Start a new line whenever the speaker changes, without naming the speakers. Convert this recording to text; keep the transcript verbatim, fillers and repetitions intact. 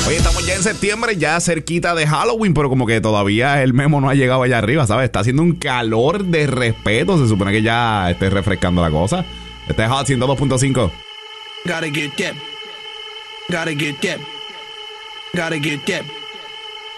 Oye, estamos ya en septiembre, ya cerquita de Halloween, pero como que todavía el memo no ha llegado allá arriba, ¿sabes? Está haciendo un calor de respeto. Se supone que ya esté refrescando la cosa. Este es Hot ciento dos punto cinco.
Gotta get that. Gotta get that. Gotta get that.